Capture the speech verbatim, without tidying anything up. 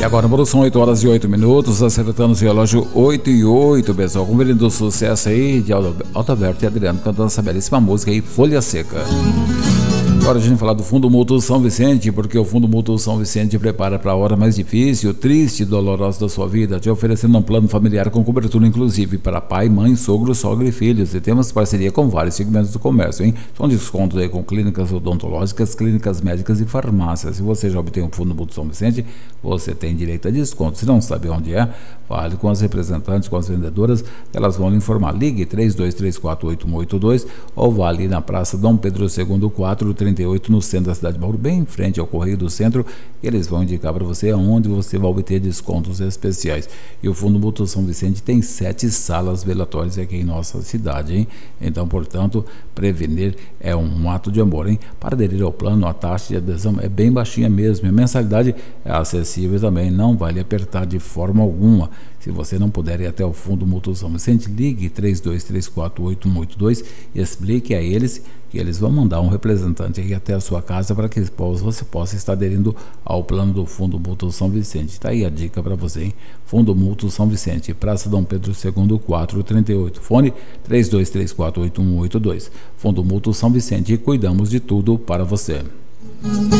E agora, produção, oito horas e oito minutos, acertando o relógio oito e oito, pessoal. Conferindo o sucesso aí de Alberto e Adriano cantando essa belíssima música aí, Folha Seca. Agora a gente vai falar do Fundo Mútuo São Vicente, porque o Fundo Mútuo São Vicente te prepara para a hora mais difícil, triste e dolorosa da sua vida, te oferecendo um plano familiar com cobertura inclusive para pai, mãe, sogro, sogra e filhos. E temos parceria com vários segmentos do comércio, hein? São descontos aí com clínicas odontológicas, clínicas médicas e farmácias. Se você já obtém o Fundo Mútuo São Vicente, você tem direito a desconto. Se não sabe onde é, fale com as representantes, com as vendedoras, elas vão lhe informar. Ligue três dois três quatro oito um oito dois ou vá ali na Praça Dom Pedro segundo quatro trinta e oito, no centro da cidade de Bauru, bem em frente ao Correio do Centro, e eles vão indicar para você aonde você vai obter descontos especiais. E o Fundo Mútuo São Vicente tem sete salas velatórias aqui em nossa cidade, hein? Então, portanto, prevenir é um ato de amor, hein? Para aderir ao plano, a taxa de adesão é bem baixinha mesmo, e a mensalidade é acessível também, não vai lhe apertar de forma alguma. Se você não puder ir até o Fundo Mútuo São Vicente, ligue três dois três quatro oito um oito dois e explique a eles que eles vão mandar um representante aqui até a sua casa para que você possa estar aderindo ao plano do Fundo Mútuo São Vicente. Está aí a dica para você, hein? Fundo Mútuo São Vicente, Praça Dom Pedro segundo quatro trinta e oito, fone três dois três quatro oito um oito dois. Fundo Mútuo São Vicente, cuidamos de tudo para você.